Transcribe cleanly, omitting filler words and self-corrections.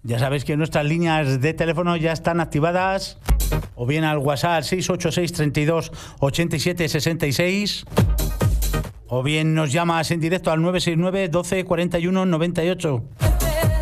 Ya sabéis que nuestras líneas de teléfono ya están activadas, o bien al WhatsApp 686 32 87 66, o bien nos llamas en directo al 969 12 41 98.